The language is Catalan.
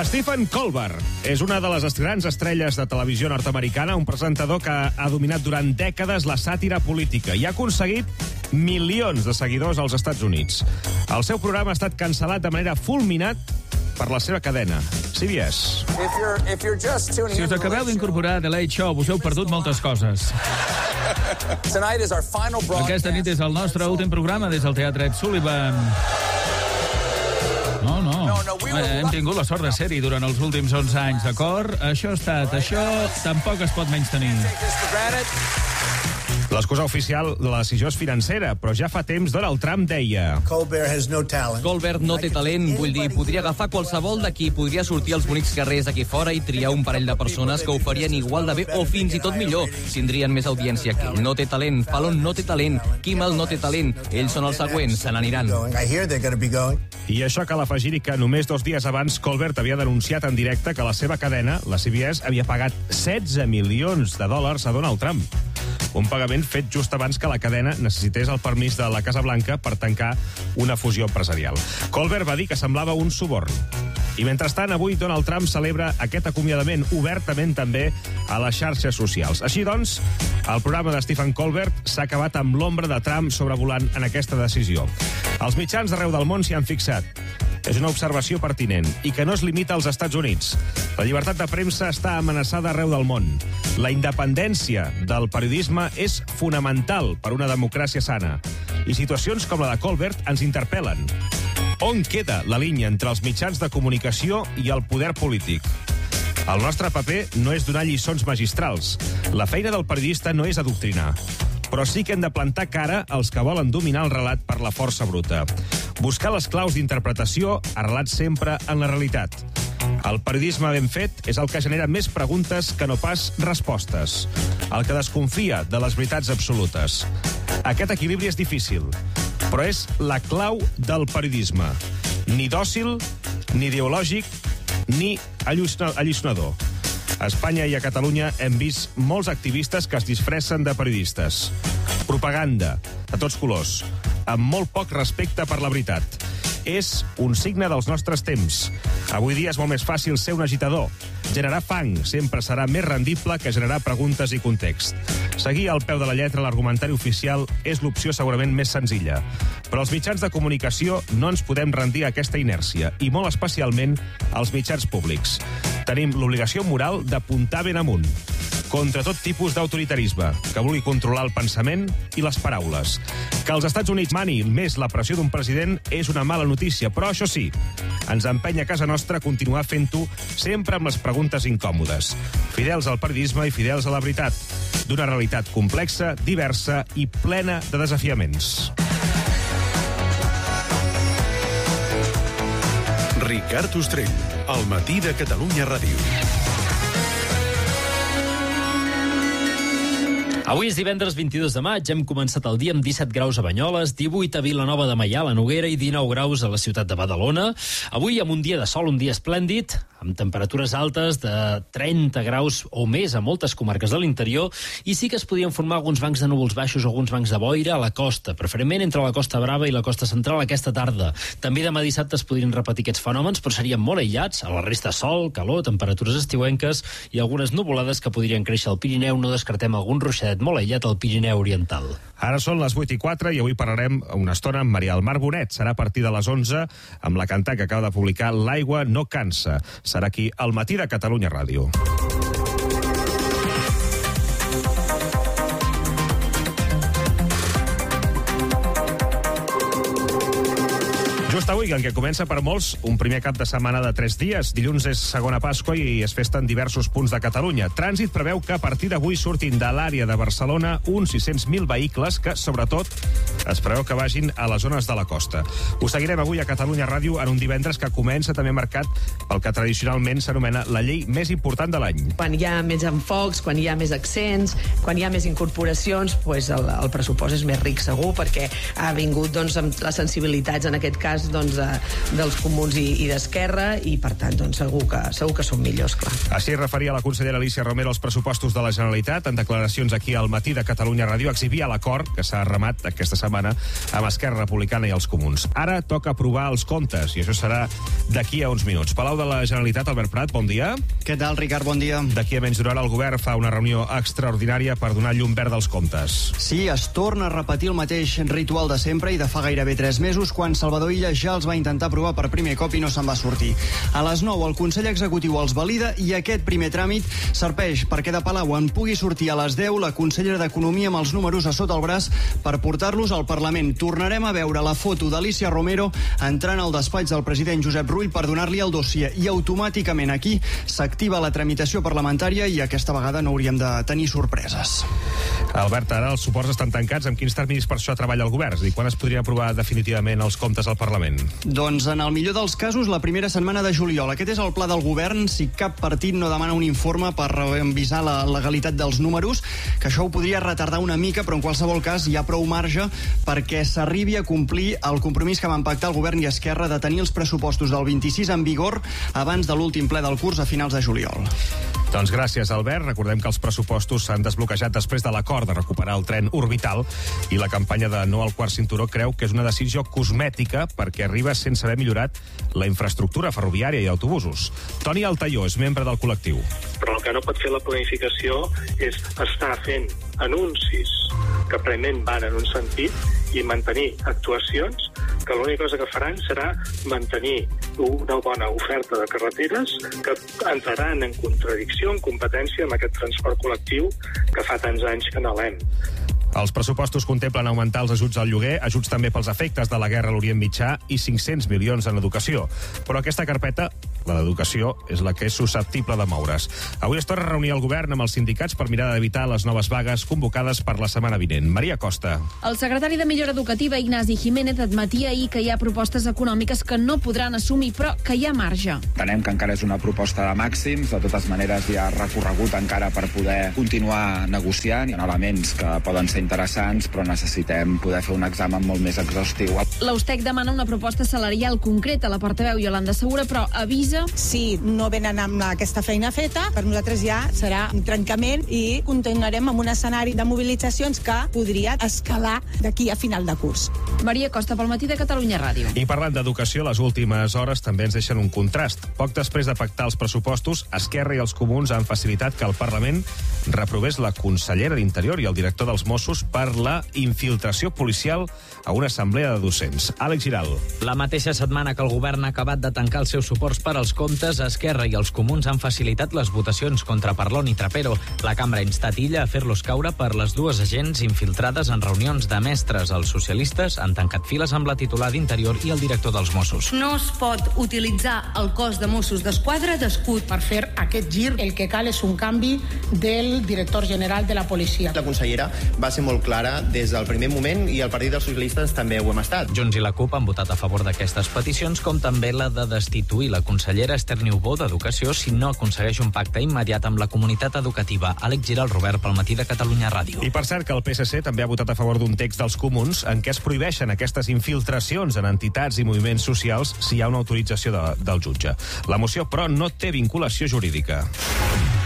Stephen Colbert és una de les grans estrelles de televisió nord-americana, un presentador que ha dominat durant dècades la sàtira política i ha aconseguit milions de seguidors als Estats Units. El seu programa ha estat cancel·lat de manera fulminant per la seva cadena, CBS. Si us acabeu d'incorporar a The Late Show, us heu perdut moltes coses. Aquesta nit és el nostre últim programa des del Teatre Ed Sullivan. No. Hem tingut la sort de ser-hi durant els últims 11 anys, d'acord? Això tampoc es pot menystenir. L'excusa oficial de la decisió és financera, però ja fa temps Donald Trump deia: Colbert no té talent, vull dir, podria agafar qualsevol d'aquí, podria sortir als bonics carrers aquí fora i triar un parell de persones que ho farien igual de bé o fins i tot millor. Tindrien més audiència que ell. No té talent, Fallon no té talent, Kimmel no té talent, ells són els següents, se n'aniran. I això cal afegir-hi que només 2 dies abans Colbert havia denunciat en directe que la seva cadena, la CBS, havia pagat $16 milions a Donald Trump. Un pagament fet just abans que la cadena necessités el permís de la Casa Blanca per tancar una fusió empresarial. Colbert va dir que semblava un suborn. I mentrestant, avui Donald Trump celebra aquest acomiadament obertament també a les xarxes socials. Així doncs, el programa de Stephen Colbert s'ha acabat amb l'ombra de Trump sobrevolant en aquesta decisió. Els mitjans d'arreu del món s'hi han fixat. És una observació pertinent i que no es limita als Estats Units. La llibertat de premsa està amenaçada arreu del món. La independència del periodisme és fonamental per una democràcia sana. I situacions com la de Colbert ens interpel·len. On queda la línia entre els mitjans de comunicació i el poder polític? El nostre paper no és donar lliçons magistrals. La feina del periodista no és adoctrinar. Però sí que hem de plantar cara als que volen dominar el relat per la força bruta. Buscar les claus d'interpretació arrelat sempre en la realitat. El periodisme ben fet és el que genera més preguntes que no pas respostes. El que desconfia de les veritats absolutes. Aquest equilibri és difícil, però és la clau del periodisme. Ni dòcil, ni ideològic, ni alliçonador. A Espanya i a Catalunya hem vist molts activistes que es disfressen de periodistes. Propaganda, de tots colors, amb molt poc respecte per la veritat. És un signe dels nostres temps. Avui dia és molt més fàcil ser un agitador. Generar fang sempre serà més rendible que generar preguntes i context. Seguir al peu de la lletra l'argumentari oficial és l'opció segurament més senzilla. Però els mitjans de comunicació no ens podem rendir a aquesta inèrcia, i molt especialment als mitjans públics. Tenim l'obligació moral d'apuntar ben amunt, contra tot tipus d'autoritarisme que vulgui controlar el pensament i les paraules. Que els Estats Units mani més la pressió d'un president és una mala notícia, però això sí, ens empenya a casa nostra a continuar fent-ho sempre amb les preguntes incòmodes, fidels al periodisme i fidels a la veritat, d'una realitat complexa, diversa i plena de desafiaments. Ricard Ostrell, al matí de Catalunya Ràdio. Avui és divendres 22 de maig, hem començat el dia amb 17 graus a Banyoles, 18 a Vilanova de Meià, la Noguera, i 19 graus a la ciutat de Badalona. Avui amb un dia de sol, un dia esplèndid, amb temperatures altes de 30 graus o més a moltes comarques de l'interior, i sí que es podien formar alguns bancs de núvols baixos o alguns bancs de boira a la costa, preferentment entre la Costa Brava i la Costa Central aquesta tarda. També demà dissabte es podrien repetir aquests fenòmens, però serien molt aïllats. A la resta sol, calor, temperatures estiuenques i algunes nuvolades que podrien créixer al Pirineu. No descartem algun ruixadet molt aïllat al Pirineu Oriental. Ara són les 8:04 i avui parlarem una estona amb Maria del Mar Bonet. Serà a partir de les 11 amb la cantant que acaba de publicar L'aigua no cansa. Serà aquí al matí de Catalunya Ràdio. Just avui, en què comença per molts un primer cap de setmana de 3 dies. Dilluns és segona Pasqua i es festa en diversos punts de Catalunya. Trànsit preveu que a partir d'avui surtin de l'àrea de Barcelona uns 600.000 vehicles que, sobretot, es preveu que vagin a les zones de la costa. Ho seguirem avui a Catalunya Ràdio en un divendres que comença també marcat pel que tradicionalment s'anomena la llei més important de l'any. Quan hi ha més enfocs, quan hi ha més accents, quan hi ha més incorporacions, pues el pressupost és més ric segur, perquè ha vingut amb les sensibilitats, en aquest cas, doncs, dels Comuns i d'Esquerra, i per tant doncs, segur que són millors, clar. Així es referia la consellera Alícia Romero als pressupostos de la Generalitat. En declaracions aquí al Matí de Catalunya Ràdio exhibia l'acord que s'ha remat aquesta setmana amb Esquerra Republicana i els Comuns. Ara toca aprovar els comptes, i això serà d'aquí a uns minuts. Palau de la Generalitat, Albert Prat, bon dia. Què tal, Ricard? Bon dia. D'aquí a menys d'una hora el govern fa una reunió extraordinària per donar llum verda als comptes. Sí, es torna a repetir el mateix ritual de sempre i de fa gairebé 3 mesos, quan Salvador Illa ja els va intentar aprovar per primer cop i no se'n va sortir. A les 9 el Consell Executiu els valida i aquest primer tràmit serveix perquè de Palau en pugui sortir a les 10 la consellera d'Economia amb els números a sota el braç per portar-los al Parlament. Tornarem a veure la foto d'Alícia Romero entrant al despatx del president Josep Rull per donar-li el dossier i automàticament aquí s'activa la tramitació parlamentària i aquesta vegada no hauríem de tenir sorpreses. Albert, ara els suports estan tancats. Amb quins terminis per això treballa el govern? És a dir, quan es podria aprovar definitivament els comptes al Parlament? Doncs en el millor dels casos la primera setmana de juliol. Aquest és el pla del govern si cap partit no demana un informe per revisar la legalitat dels números, que això ho podria retardar una mica, però en qualsevol cas hi ha prou marge perquè s'arribi a complir el compromís que van pactar el govern i Esquerra de tenir els pressupostos del 26 en vigor abans de l'últim ple del curs a finals de juliol. Doncs gràcies, Albert. Recordem que els pressupostos s'han desbloquejat després de l'acord de recuperar el tren orbital i la campanya de No al quart cinturó creu que és una decisió cosmètica perquè arriba sense haver millorat la infraestructura ferroviària i autobusos. Toni Altaió és membre del col·lectiu. Però el que no pot fer la planificació és estar fent anuncis que prement van en un sentit i mantenir actuacions que l'única cosa que faran serà mantenir una bona oferta de carreteres que entraran en contradicció, en competència amb aquest transport col·lectiu que fa tants anys que anhelem. Els pressupostos contemplen augmentar els ajuts al lloguer, ajuts també pels efectes de la guerra a l'Orient Mitjà i 500 milions en educació. Però aquesta carpeta, la d'educació, és la que és susceptible de moure's. Avui es torna a reunir el govern amb els sindicats per mirar d'evitar les noves vagues convocades per la setmana vinent. Maria Costa. El secretari de Millora Educativa, Ignasi Jiménez, admetia ahir que hi ha propostes econòmiques que no podran assumir, però que hi ha marge. Entenem que encara és una proposta de màxims, de totes maneres hi ha recorregut encara per poder continuar negociant. Hi ha elements que poden ser interessants, però necessitem poder fer un examen molt més exhaustiu. L'Austec demana una proposta salarial concreta a la portaveu Iolanda Segura, però avisa... Si no venen amb aquesta feina feta, per nosaltres ja serà un trencament i continuarem amb un escenari de mobilitzacions que podria escalar d'aquí a final de curs. Maria Costa, pel Matí de Catalunya Ràdio. I parlant d'educació, les últimes hores també ens deixen un contrast. Poc després de pactar els pressupostos, Esquerra i els Comuns han facilitat que el Parlament reprovés la consellera d'Interior i el director dels Mossos per la infiltració policial a una assemblea de docents. Àlex Giral. La mateixa setmana que el govern ha acabat de tancar els seus suports per als comptes, Esquerra i els Comuns han facilitat les votacions contra Parlon i Trapero. La cambra ha instat Illa a fer-los caure per les dues agents infiltrades en reunions de mestres. Els socialistes han tancat files amb la titular d'Interior i el director dels Mossos. No es pot utilitzar el cos de Mossos d'Esquadra d'escut. Per fer aquest gir, el que cal és un canvi del director general de la policia. La consellera va ser molt clara des del primer moment i el Partit dels Socialistes també ho hem estat. Junts i la CUP han votat a favor d'aquestes peticions, com també la de destituir la consellera Esther Niubó d'Educació si no aconsegueix un pacte immediat amb la comunitat educativa. Àlex Giral, Robert, pel Matí de Catalunya Ràdio. I per cert que el PSC també ha votat a favor d'un text dels Comuns en què es prohibeixen aquestes infiltracions en entitats i moviments socials si hi ha una autorització del jutge. La moció, però, no té vinculació jurídica.